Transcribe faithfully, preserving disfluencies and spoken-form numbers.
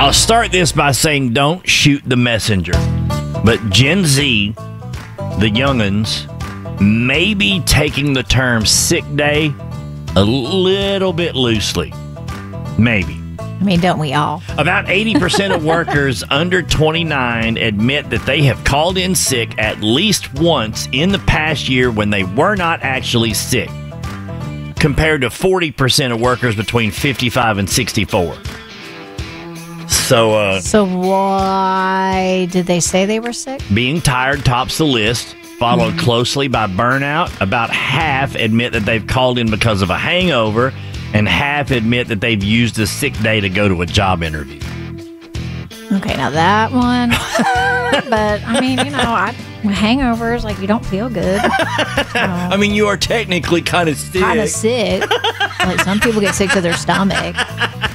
I'll start this by saying don't shoot the messenger. But Gen Z, the young'uns, may be taking the term sick day a little bit loosely. Maybe. I mean, don't we all? About eighty percent of workers under twenty-nine admit that they have called in sick at least once in the past year when they were not actually sick, compared to forty percent of workers between fifty-five and sixty-four. So, uh, So why did they say they were sick? being tired tops the list, followed closely by burnout. About half admit that they've called in because of a hangover, and half admit that they've used a sick day to go to a job interview. Okay, now that one. But, I mean, you know, I, hangovers, like, you don't feel good. I mean, you are technically kind of sick. Kind of sick. Like, some people get sick to their stomach.